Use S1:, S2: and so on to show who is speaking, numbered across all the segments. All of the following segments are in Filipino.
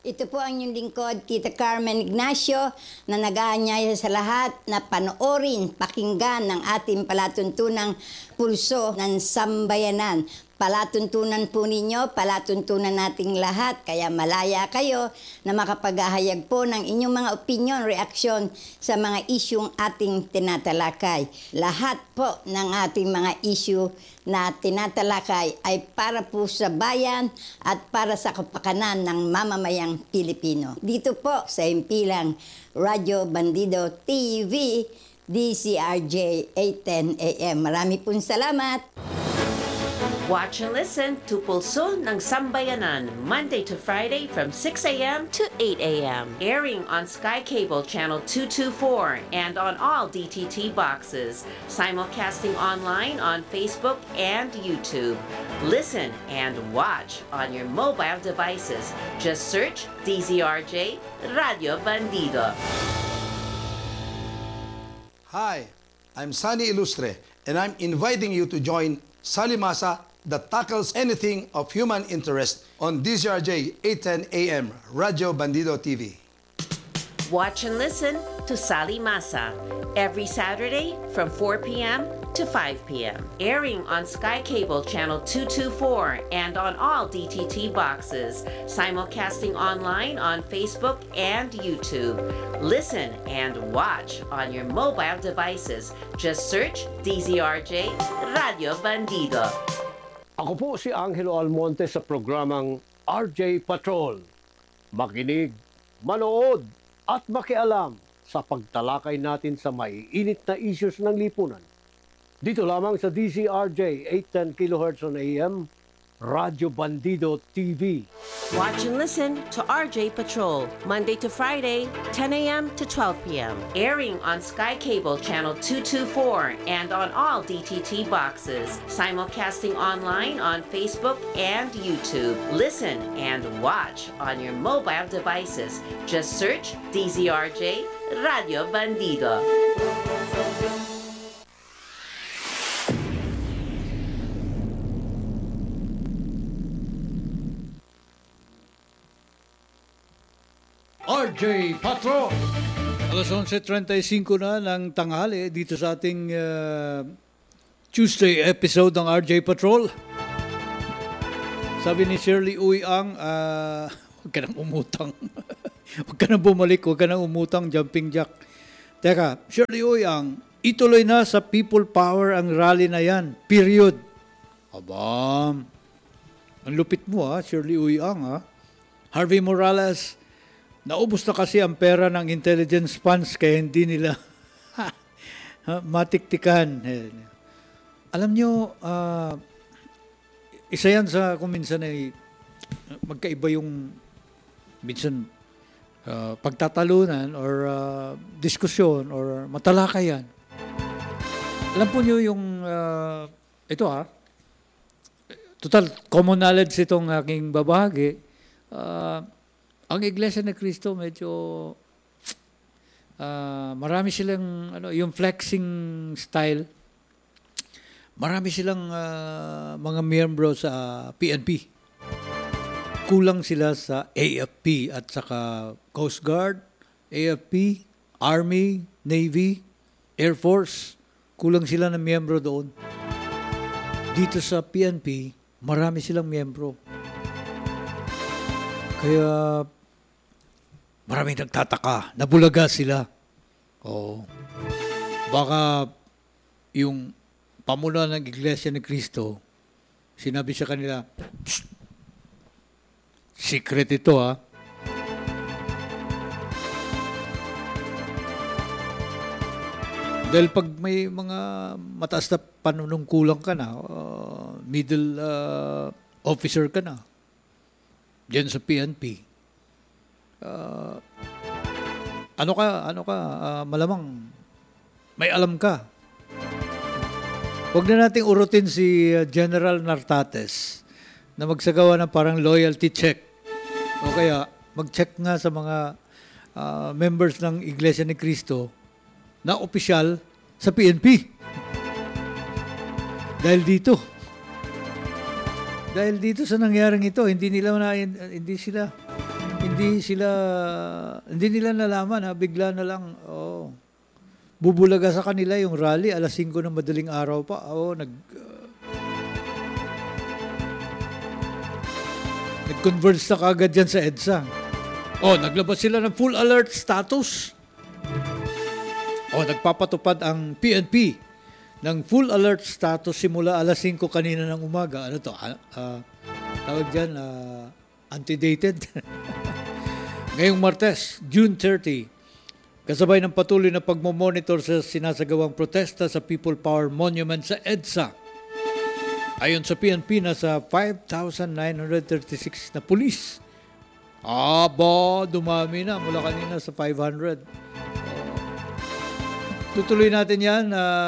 S1: Ito po ang inyong lingkod, Tita Carmen Ignacio, na nag-aanyaya sa lahat na panoorin, pakinggan ng ating palatuntunang pulso ng sambayanan. Palatuntunan po ninyo, palatuntunan nating lahat, kaya malaya kayo na makapaghahayag po ng inyong mga opinion, reaksyon sa mga isyung ating tinatalakay. Lahat po ng ating mga issue na tinatalakay ay para po sa bayan at para sa kapakanan ng mamamayang Pilipino. Dito po sa himpilang Radyo Bandido TV, DCRJ 810 AM. Marami pong salamat.
S2: Watch and listen to Pulso ng Sambayanan, Monday to Friday from 6 a.m. to 8 a.m. Airing on Sky Cable Channel 224 and on all DTT boxes. Simulcasting online on Facebook and YouTube. Listen and watch on your mobile devices. Just search DZRJ Radio Bandido.
S3: Hi, I'm Sunny Ilustre, and I'm inviting you to join Salimasa that tackles anything of human interest on DZRJ 810 AM, Radio Bandido TV.
S2: Watch and listen to Sali Masa every Saturday from 4 p.m. to 5 p.m. Airing on Sky Cable Channel 224 and on all DTT boxes. Simulcasting online on Facebook and YouTube. Listen and watch on your mobile devices. Just search DZRJ Radio Bandido.
S4: Ako po si Angelo Almonte sa programang RJ Patrol. Makinig, manood at makialam sa pagtalakay natin sa maiinit na issues ng lipunan. Dito lamang sa DZRJ 810 kHz on AM, Radio Bandido TV.
S2: Watch and listen to RJ Patrol, Monday to Friday, 10 a.m. to 12 p.m. Airing on Sky Cable Channel 224 and on all DTT boxes. Simulcasting online on Facebook and YouTube. Listen and watch on your mobile devices. Just search DZRJ Radio Bandido.
S4: RJ Patrol!
S5: Alas 11:35 na ng tanghali dito sa ating Tuesday episode ng RJ Patrol. Sabi ni Shirley Uy Ang, huwag ka nang umutang. Huwag ka nang bumalik, huwag ka nang umutang, jumping jack. Teka, Shirley Uy Ang, ituloy na sa people power ang rally na yan. Period. Aba, ang lupit mo Shirley Uy Ang Harvey Morales, naubos na kasi ang pera ng intelligence funds kaya hindi nila matiktikan. Alam nyo, isa yan sa kung minsan ay magkaiba yung minsan pagtatalunan or diskusyon or matalakayan. Alam po nyo yung ito total common knowledge itong aking babahagi. Ang Iglesia ni Cristo medyo marami silang yung flexing style. Marami silang mga miyembro sa PNP. Kulang sila sa AFP at saka Coast Guard, AFP, Army, Navy, Air Force. Kulang sila ng miyembro doon. Dito sa PNP, marami silang miyembro. Kaya maraming nagtataka, nabulaga sila. Baka yung pamuno ng Iglesia ni Cristo, sinabi sa kanila, secret ito Dahil pag may mga mataas na panunungkulan ka na, middle officer ka na, diyan sa PNP, malamang may alam ka. Huwag na nating urutin si General Nartates na magsagawa ng parang loyalty check. O kaya mag-check nga sa mga members ng Iglesia ni Cristo na opisyal sa PNP. Dahil dito sa nangyaring ito, hindi sila hindi nila nalaman, bigla na lang, bubulaga sa kanila yung rally, 5:00 ng madaling araw pa. Nag-converge na kagad yan sa EDSA. Naglabas sila ng full alert status. Nagpapatupad ang PNP ng full alert status simula 5:00 kanina ng umaga. Ano to? Tawag dyan, antedated. Ngayong Martes, June 30, kasabay ng patuloy na pagmomonitor sa sinasagawang protesta sa People Power Monument sa EDSA. Ayon sa PNP, nasa 5,936 na pulis. Dumami na mula kanina sa 500. Tutuloy natin yan.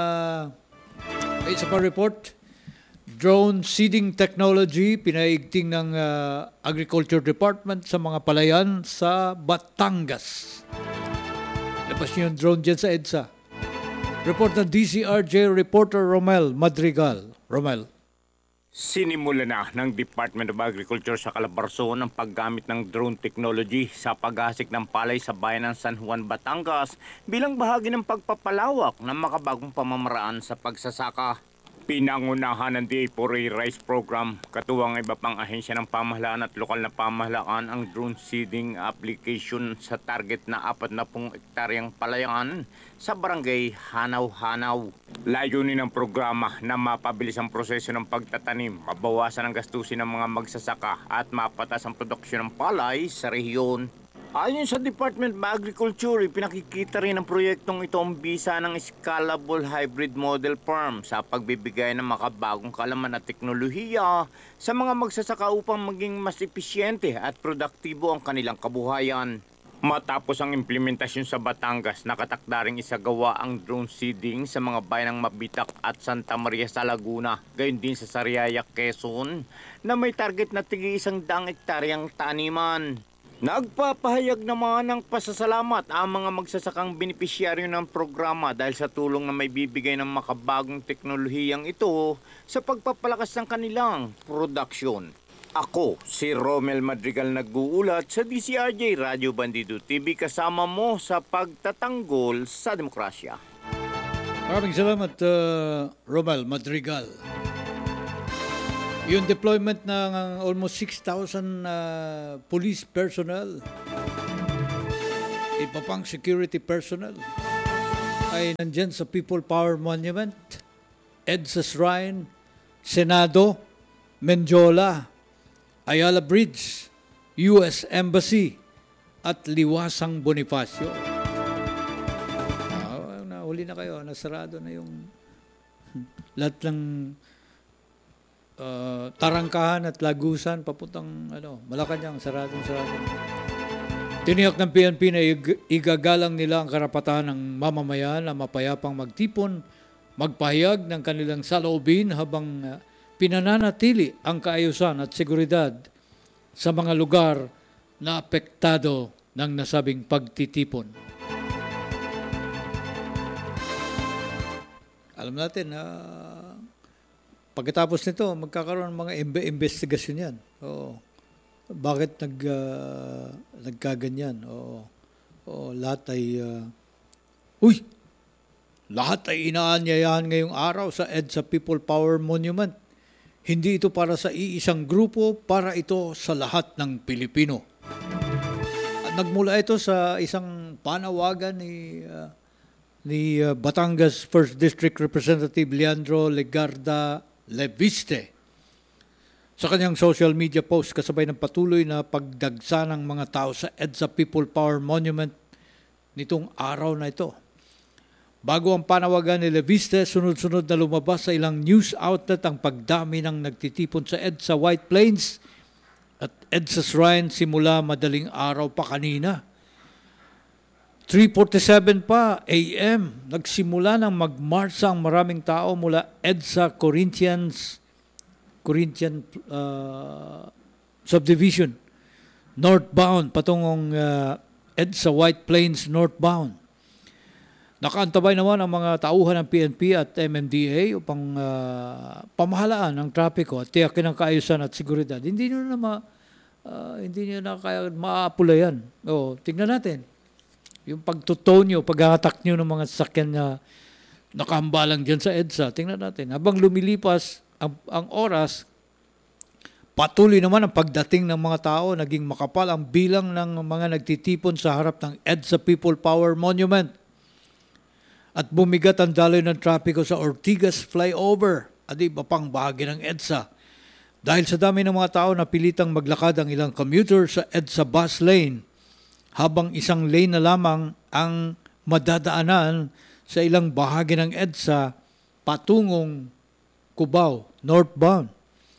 S5: Isa pa report. Drone seeding technology, pinaigting ng Agriculture Department sa mga palayan sa Batangas. Labas niyo yung drone dyan sa EDSA. Report ng DCRJ reporter Romel Madrigal. Romel.
S6: Sinimula na ng Department of Agriculture sa Calabarzon ang paggamit ng drone technology sa paghasik ng palay sa bayan ng San Juan, Batangas bilang bahagi ng pagpapalawak ng makabagong pamamaraan sa pagsasaka. Pinangunahan ng DA4A Rice Program, katuwang iba pang ahensya ng pamahalaan at lokal na pamahalaan ang drone seeding application sa target na 40 hektaryang palayan sa barangay Hanaw-Hanaw. Layunin ng programa na mapabilis ang proseso ng pagtatanim, mabawasan ang gastusin ng mga magsasaka at mapatas ang produksyon ng palay sa rehiyon. Ayon sa Department of Agriculture, pinakikita rin ng proyektong ito ang bisa ng Scalable Hybrid Model Farm sa pagbibigay ng makabagong kalaman at teknolohiya sa mga magsasaka upang maging mas episyente at produktibo ang kanilang kabuhayan. Matapos ang implementasyon sa Batangas, nakatakda ring isagawa ang drone seeding sa mga bayan ng Mabitak at Santa Maria sa Laguna, gayon din sa Sariaya, Quezon, na may target na tig 100 hektaryang taniman. Nagpapahayag naman ng pasasalamat ang mga magsasakang benepisyaryo ng programa dahil sa tulong na may bibigay ng makabagong teknolohiyang ito sa pagpapalakas ng kanilang produksyon. Ako, si Romel Madrigal nag-uulat sa DCRJ Radio Bandido TV kasama mo sa pagtatanggol sa demokrasya.
S5: Maraming salamat, Romel Madrigal. Yung deployment ng almost 6,000 police personnel, iba pang security personnel, ay nandyan sa People Power Monument, EDSA Shrine, Senado, Menjola, Ayala Bridge, US Embassy, at Liwasang Bonifacio. Nahuli na kayo, nasarado na yung lahat ng Tarangkahan at Lagusan papuntang Malacanang, sarado. Tiniyak ng PNP na igagalang nila ang karapatan ng mamamayan na mapayapang magtipon, magpahayag ng kanilang saloobin habang pinananatili ang kaayusan at seguridad sa mga lugar na apektado ng nasabing pagtitipon. Alam natin na pagkatapos nito, magkakaroon ng mga investigasyon yan. Bakit nagkaganyan? Lahat ay inaanyayahan ngayong araw sa EDSA People Power Monument. Hindi ito para sa iisang grupo, para ito sa lahat ng Pilipino. At nagmula ito sa isang panawagan ni Batangas 1st District Representative Leandro Legarda Leviste sa kanyang social media post kasabay ng patuloy na pagdagsa ng mga tao sa EDSA People Power Monument nitong araw na ito. Bago ang panawagan ni Leviste, sunod-sunod na lumabas sa ilang news outlet ang pagdami ng nagtitipon sa EDSA White Plains at EDSA Shrine simula madaling araw pa kanina. 3:47 pa AM, nagsimula ng magmarsa ang maraming tao mula EDSA Corinthian Subdivision northbound patungong EDSA White Plains northbound. Nakaantabay naman ang mga tauhan ng PNP at MMDA upang pamahalaan ng trapiko at tiyakin ang kaayusan at seguridad. Hindi nyo na Hindi nyo na kaya maaapula yan. Tignan natin. Yung pagtutow nyo, pag-hatak nyo ng mga sasakyan na nakahambalang dyan sa EDSA, tingnan natin. Habang lumilipas ang oras, patuloy naman ang pagdating ng mga tao, naging makapal ang bilang ng mga nagtitipon sa harap ng EDSA People Power Monument. At bumigat ang daloy ng trapiko sa Ortigas Flyover at iba pang bahagi ng EDSA. Dahil sa dami ng mga tao, napilitang maglakad ang ilang commuter sa EDSA bus lane, habang isang lane na lamang ang madadaanan sa ilang bahagi ng EDSA patungong Cubao, northbound.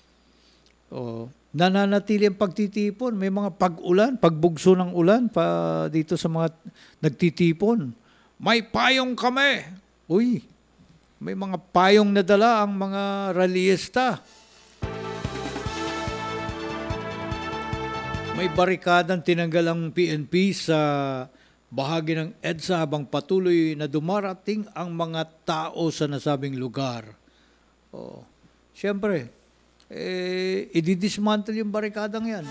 S5: Nananatili ang pagtitipon. May mga pag-ulan, pagbugso ng ulan pa dito sa mga nagtitipon. May payong kami. Uy, may mga payong na dala ang mga rallyista. May barikadang tinanggal ang PNP sa bahagi ng EDSA habang patuloy na dumarating ang mga tao sa nasabing lugar. Siyempre, i-dismantle yung barikadang yan.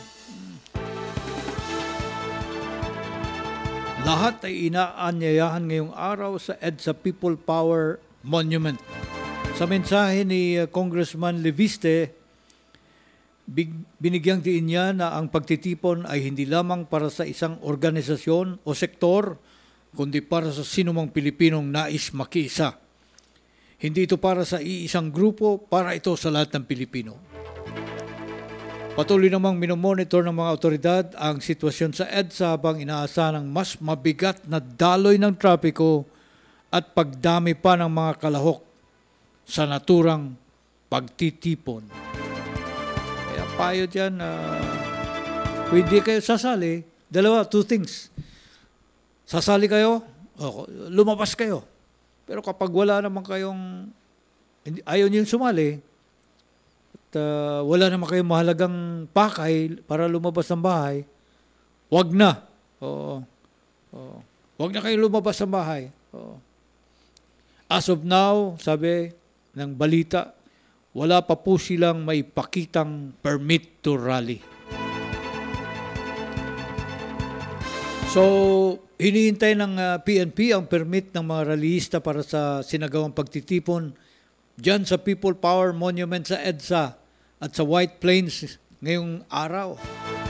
S5: Lahat ay inaanyayahan ngayong araw sa EDSA People Power Monument. Sa mensahe ni Congressman Leviste, binigyang diin niya na ang pagtitipon ay hindi lamang para sa isang organisasyon o sektor, kundi para sa sinumang Pilipinong nais makiisa. Hindi ito para sa iisang grupo, para ito sa lahat ng Pilipino. Patuloy namang minomonitor ng mga otoridad ang sitwasyon sa EDSA habang inaasahan ng mas mabigat na daloy ng trapiko at pagdami pa ng mga kalahok sa naturang pagtitipon. Kaya payo dyan, pwede kayo sasali. Two things. Sasali kayo, lumabas kayo. Pero kapag wala naman kayong, ayaw niyong sumali, at wala naman kayong mahalagang pakay para lumabas ng bahay, wag na. Wag na kayo lumabas ng bahay. As of now, sabi ng balita, wala pa po silang may pakitang permit to rally. So, hinihintay ng PNP ang permit ng mga rallyista para sa sinagawang pagtitipon dyan sa People Power Monument sa EDSA at sa White Plains ngayong araw.